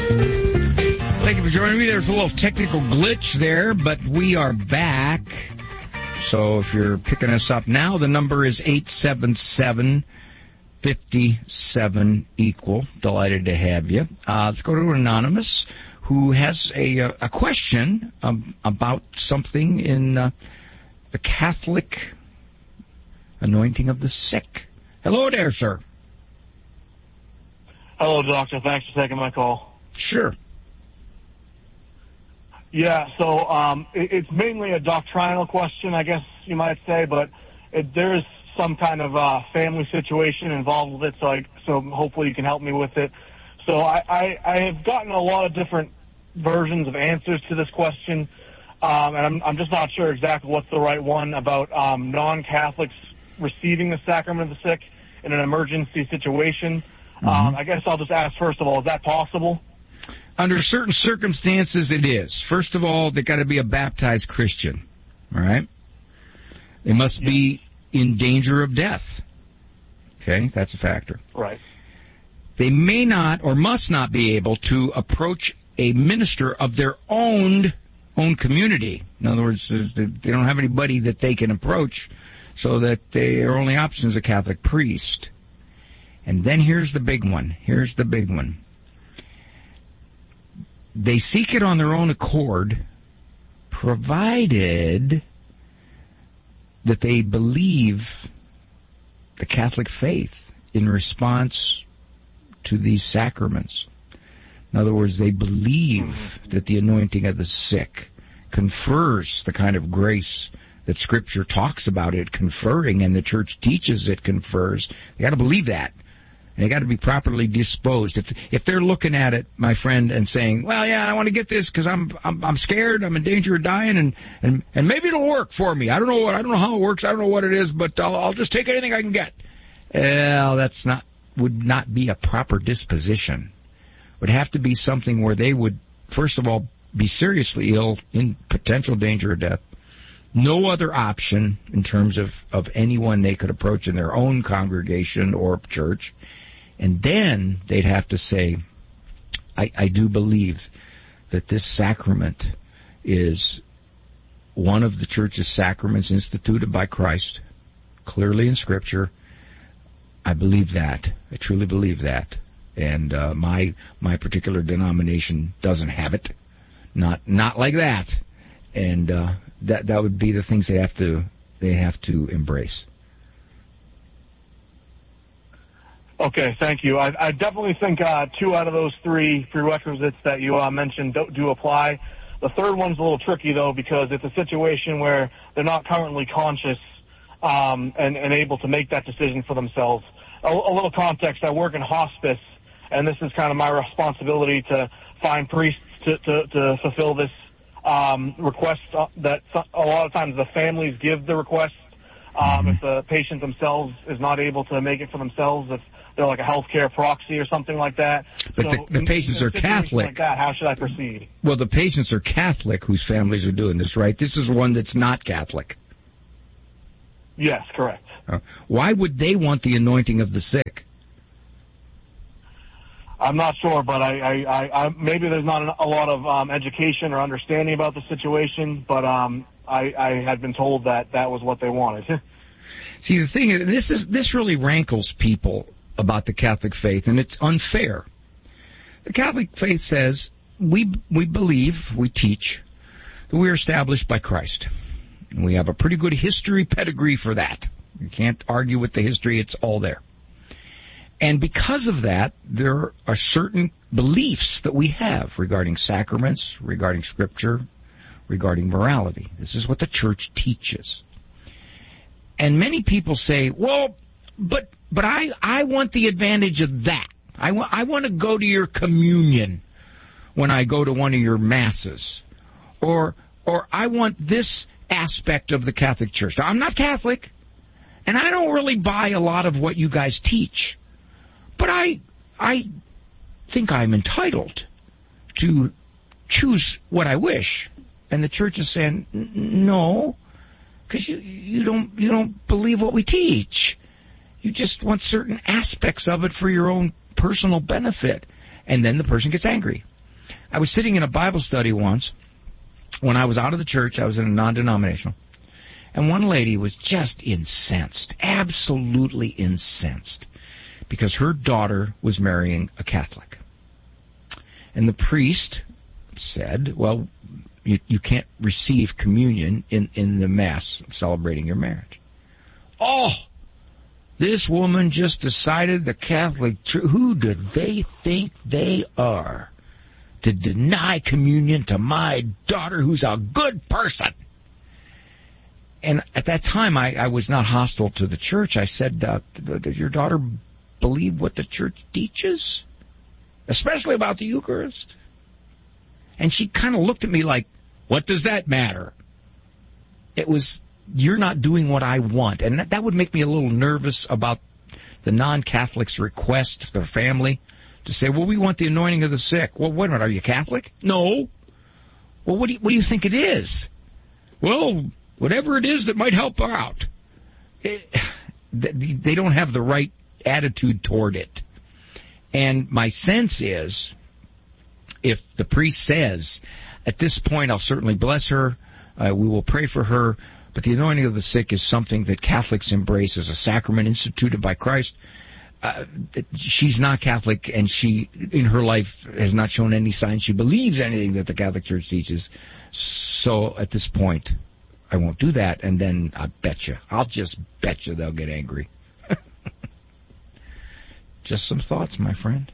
Thank you for joining me. There's a little technical glitch there, but we are back. So if you're picking us up now, the number is 877-57-EQUAL. Delighted to have you. Let's go to Anonymous, who has a question about something in the Catholic anointing of the sick. Hello there, sir. Hello, Doctor. Thanks for taking my call. Sure. Yeah, so it's mainly a doctrinal question, I guess you might say, but there's some kind of family situation involved with it, so hopefully you can help me with it. So I have gotten a lot of different versions of answers to this question, and I'm just not sure exactly what's the right one about non-Catholics receiving the sacrament of the sick in an emergency situation. I guess I'll just ask, first of all, is that possible? Under certain circumstances, it is. First of all, they got to be a baptized Christian, all right? They must be in danger of death. Okay, that's a factor. Right. They may not or must not be able to approach a minister of their own community. In other words, they don't have anybody that they can approach, so that their only option is a Catholic priest. And then here's the big one. They seek it on their own accord, provided that they believe the Catholic faith in response to these sacraments. In other words, they believe that the anointing of the sick confers the kind of grace that Scripture talks about it conferring and the Church teaches it confers. They got to believe that. And they got to be properly disposed. If they're looking at it, my friend, and saying, "Well, yeah, I want to get this because I'm scared, I'm in danger of dying, and maybe it'll work for me. I don't know how it works, I don't know what it is, but I'll just take anything I can get." Well, would not be a proper disposition. Would have to be something where they would, first of all, be seriously ill, in potential danger of death. No other option in terms of anyone they could approach in their own congregation or church. And then they'd have to say, I do believe that this sacrament is one of the Church's sacraments instituted by Christ, clearly in Scripture. I believe that. I truly believe that. And my particular denomination doesn't have it. Not like that. And that would be the things they have to embrace. Okay, thank you. I definitely think 2 out of those 3 prerequisites that you mentioned do apply. The third one's a little tricky, though, because it's a situation where they're not currently conscious and able to make that decision for themselves. A little context, I work in hospice, and this is kind of my responsibility to find priests to fulfill this request that a lot of times the families give the request. If the patient themselves is not able to make it for themselves, if they're like a healthcare proxy or something like that. But so the patients are Catholic. Like that, how should I proceed? Well, the patients are Catholic whose families are doing this, right? This is one that's not Catholic. Yes, correct. Why would they want the anointing of the sick? I'm not sure, but I maybe there's not a lot of education or understanding about the situation, but I had been told that was what they wanted. See, the thing is, this really rankles people about the Catholic faith, and it's unfair. The Catholic faith says we believe, we teach, that we are established by Christ. And we have a pretty good history pedigree for that. You can't argue with the history, it's all there. And because of that, there are certain beliefs that we have regarding sacraments, regarding Scripture, regarding morality. This is what the Church teaches. And many people say, well, but I want the advantage of that. I want to go to your communion when I go to one of your masses. Or I want this aspect of the Catholic Church. Now, I'm not Catholic, and I don't really buy a lot of what you guys teach. But I think I'm entitled to choose what I wish. And the Church is saying, no, because you don't believe what we teach. You just want certain aspects of it for your own personal benefit. And then the person gets angry. I was sitting in a Bible study once when I was out of the church. I was in a non-denominational. And one lady was just incensed, absolutely incensed, because her daughter was marrying a Catholic. And the priest said, well, you can't receive communion in the Mass celebrating your marriage. Oh! This woman just decided the Catholic Church, who do they think they are to deny communion to my daughter who's a good person? And at that time, I was not hostile to the church. I said, does your daughter believe what the church teaches? Especially about the Eucharist? And she kind of looked at me like, what does that matter? It was, you're not doing what I want. And that would make me a little nervous about the non-Catholic's request to their family to say, well, we want the anointing of the sick. Well, wait a minute, are you Catholic? No. Well, what do you think it is? Well, whatever it is that might help out. They don't have the right attitude toward it. And my sense is, if the priest says, at this point I'll certainly bless her, we will pray for her, but the anointing of the sick is something that Catholics embrace as a sacrament instituted by Christ. She's not Catholic, and she, in her life, has not shown any signs she believes anything that the Catholic Church teaches. So at this point, I won't do that, and then I'll just bet you they'll get angry. Just some thoughts, my friend.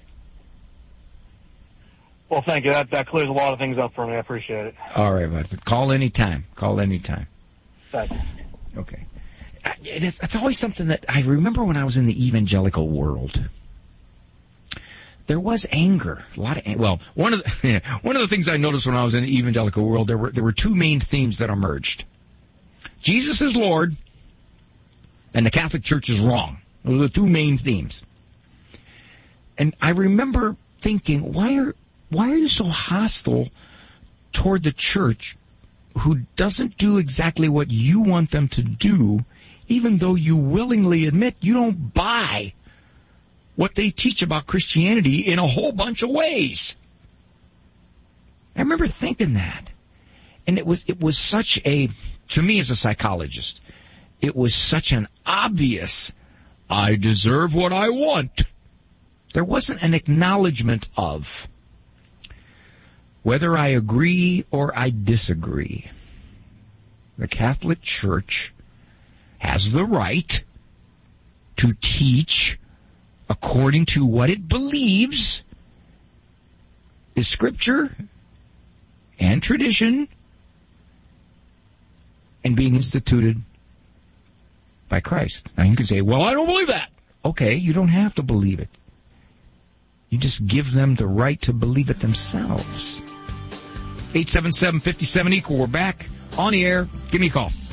Well, thank you. That clears a lot of things up for me. I appreciate it. All right, bud. Call anytime. Thank you. Okay. It's always something that I remember when I was in the evangelical world. There was anger, a lot of well, one of the things I noticed when I was in the evangelical world, there were two main themes that emerged. Jesus is Lord, and the Catholic Church is wrong. Those are the two main themes. And I remember thinking, why are you so hostile toward the church who doesn't do exactly what you want them to do, even though you willingly admit you don't buy what they teach about Christianity in a whole bunch of ways? I remember thinking that. And it was such a, to me as a psychologist, it was such an obvious, I deserve what I want. There wasn't an acknowledgement of whether I agree or I disagree. The Catholic Church has the right to teach according to what it believes is Scripture and tradition and being instituted by Christ. Now you can say, well, I don't believe that. Okay, you don't have to believe it. You just give them the right to believe it themselves. 877-57-EQUAL. We're back on the air. Give me a call.